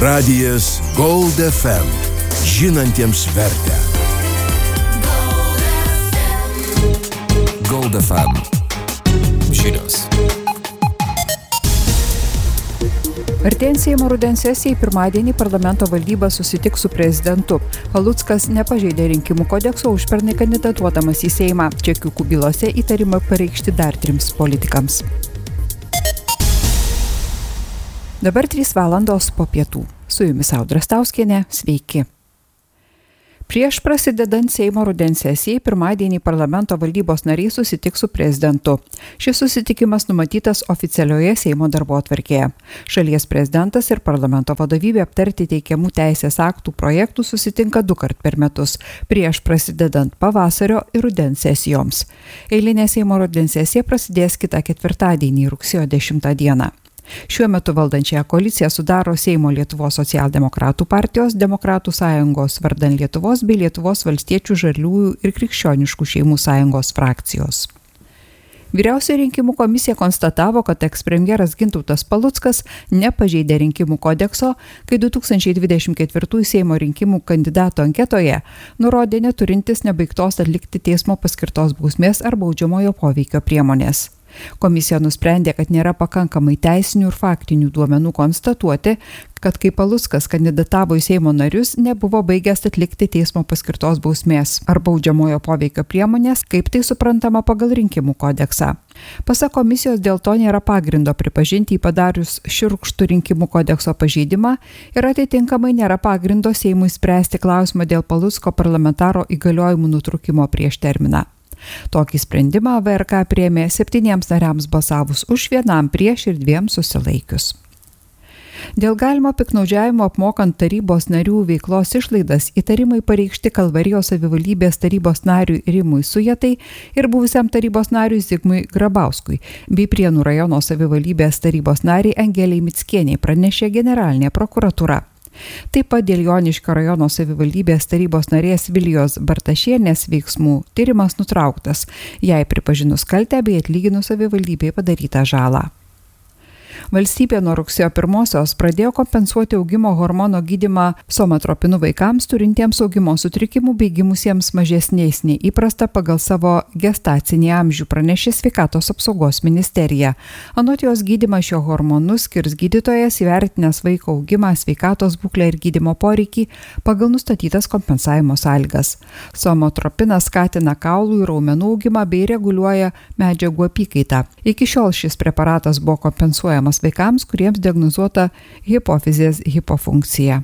Radijas Gold FM. Žinantiems vertę. Gold FM. Žinios. Artėjant Seimo rudens sesijai, pirmadienį parlamento valdyba susitiks su prezidentu. Paluckas nepažeidė rinkimų kodekso užpernai kandidatuodamas į Seimą. Čekiukų bylose įtarimai pareikšti dar 3 politikams. Dabar 3 valandos po pietų. Su jumis Audra Stauskienė. Sveiki. Prieš prasidedant Seimo rudens sesijai, pirmadienį parlamento valdybos nariai susitiks su prezidentu. Šis susitikimas numatytas oficialioje Seimo darbotvarkėje. Šalies prezidentas ir parlamento vadovybė aptarti teikiamų teisės aktų projektų susitinka 2 kart per metus, prieš prasidedant pavasario ir rudens sesijoms. Eilinė Seimo rudens sesija prasidės kitą ketvirtadienį, rugsėjo 10 dieną. Šiuo metu valdančiąją koaliciją sudaro Seimo Lietuvos socialdemokratų partijos, Demokratų sąjungos vardan Lietuvos bei Lietuvos valstiečių žaliųjų ir krikščioniškų šeimų sąjungos frakcijos. Vyriausioji rinkimų komisija konstatavo, kad ekspremjeras Gintautas Paluckas nepažeidė rinkimų kodekso, kai 2024 Seimo rinkimų kandidato anketoje nurodė neturintis nebaigtos atlikti teismo paskirtos bausmės ar baudžiamojo poveikio priemonės. Komisija nusprendė, kad nėra pakankamai teisinių ir faktinių duomenų konstatuoti, kad kai Paluckas kandidatavo į Seimo narius, nebuvo baigęs atlikti teismo paskirtos bausmės ar baudžiamojo poveikio priemonės, kaip tai suprantama pagal rinkimų kodeksą. Pasak komisijos, dėl to nėra pagrindo pripažinti jį padarius šiurkštų rinkimų kodekso pažeidimą ir atitinkamai nėra pagrindo Seimui spręsti klausimą dėl Palucko parlamentaro įgaliojimų nutrūkimo prieš terminą. Tokį sprendimą VRK priėmė 7 nariams balsavus už, 1 prieš ir 2 susilaikius. Dėl galimo piktnaudžiavimo apmokant tarybos narių veiklos išlaidas įtarimai pareikšti Kalvarijos savivaldybės tarybos nariui Rimui Sujatai ir buvusiam tarybos nariui Zigmui Grabauskui, bei Prienų rajono savivaldybės tarybos nariai Angelei Mickienei pranešė generalinė prokuratūra. Taip pat dėl Joniškio rajono savivaldybės tarybos narės Vilijos Bartašienės veiksmų tyrimas nutrauktas, jai pripažinus kaltę bei atlyginus savivaldybei padarytą žalą. Valstybė nuo rugsėjo 1 pradėjo kompensuoti augimo hormono gydymą somatropinu vaikams turintiems augimo sutrikimų bei gimusiems mažesniais nei įprasta pagal savo gestacinį amžių, pranešė Sveikatos apsaugos ministerija. Anot jos gydymą šio hormonu skirs gydytojas įvertinęs vaiko augimą, sveikatos būklę ir gydymo poreikį pagal nustatytas kompensavimo sąlygas. Somatropinas skatina kaulų ir raumenų augimą bei reguliuoja medžiagų apykaitą. Iki šiol šis preparatas buvo kompensuojamas vaikams, kuriems diagnozuota hipofizės hipofunkcija.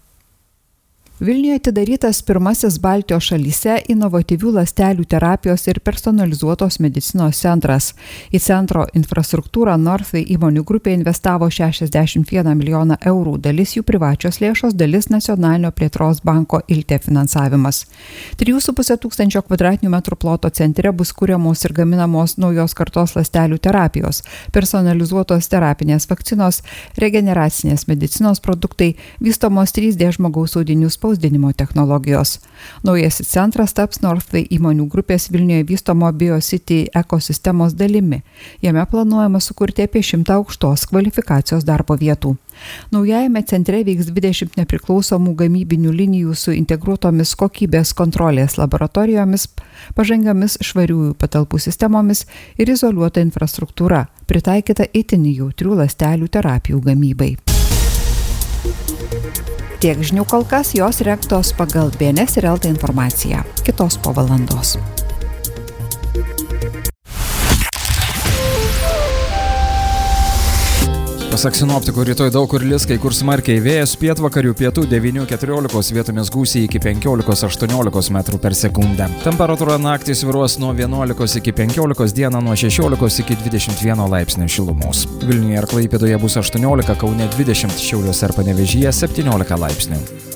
Vilniuje atidarytas pirmasis Baltijos šalyse inovatyvių ląstelių terapijos ir personalizuotos medicinos centras. Į centro infrastruktūrą Northway įmonių grupė investavo 61 milijoną eurų, dalis jų privačios lėšos, dalis nacionalinio plėtros banko ILTE finansavimas. 3,5 tūkstančio kvadratinių metrų ploto centre bus kuriamos ir gaminamos naujos kartos ląstelių terapijos, personalizuotos terapinės vakcinos, regeneracinės medicinos produktai, vystomos 3D žmogaus audinių spausdinimo technologijos. Naujasis centras taps Northway įmonių grupės Vilniuje vystomo BioCity ekosistemos dalimi. Jame planuojama sukurti apie 100 aukštos kvalifikacijos darbo vietų. Naujajame centre veiks 20 nepriklausomų gamybinių linijų su integruotomis kokybės kontrolės laboratorijomis, pažangiamis švariųjų patalpų sistemomis ir izoliuota infrastruktūra, pritaikyta itin jautrių ląstelių terapijų gamybai. Tiek žinių kol kas, jos rengtos pagal BNS ir LT informaciją. Kitos po valandos. Pasak sinoptikų, rytoj daug kur lis, kai kur smarkiai vėjas, pietvakarių pietų 9–14, vietomis gūsiai iki 15–18 metrų per sekundę. Temperatūra naktį svyruos nuo 11 iki 15, dieną nuo 16 iki 21 laipsnių šilumos. Vilniuje ir Klaipėdoje bus 18, Kaune 20, Šiauliuose ir Panevėžyje 17 laipsnių.